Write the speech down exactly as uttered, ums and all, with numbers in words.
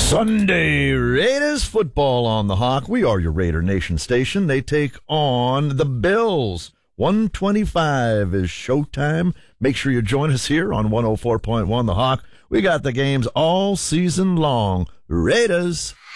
Sunday Raiders football on the Hawk. We are your Raider Nation station. They take on the Bills. one twenty-five is showtime. Make sure you join us here on one oh four point one The Hawk. We got the games all season long. Raiders.